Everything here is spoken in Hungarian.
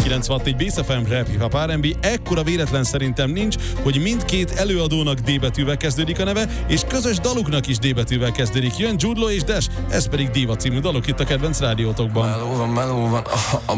96.4 Bész FM, Rap, Hip Hop, R&B. Ekkora véletlen szerintem nincs, hogy mindkét előadónak D betűvel kezdődik a neve, és közös daluknak is D betűvel kezdődik. Jön Jude Law és Dash, ez pedig Diva című dalok itt a kedvenc rádiótokban. Meló van,